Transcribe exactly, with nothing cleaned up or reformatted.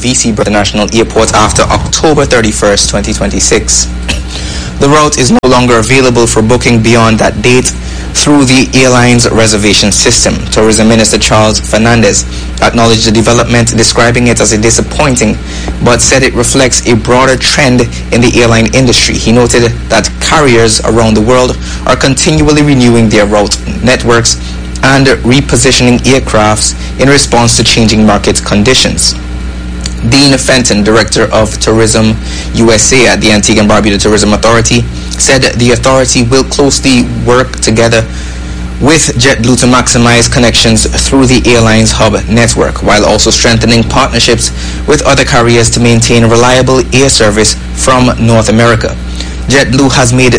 V C International Airport after October thirty-first, twenty twenty-six. The route is no longer available for booking beyond that date through the airline's reservation system. Tourism Minister Charles Fernandez acknowledged the development, describing it as a disappointing, but said it reflects a broader trend in the airline industry. He noted that carriers around the world are continually renewing their route networks and repositioning aircrafts in response to changing market conditions. Dean Fenton, Director of Tourism U S A at the Antigua and Barbuda Tourism Authority, said the authority will closely work together with JetBlue to maximize connections through the airline's hub network, while also strengthening partnerships with other carriers to maintain reliable air service from North America. JetBlue has made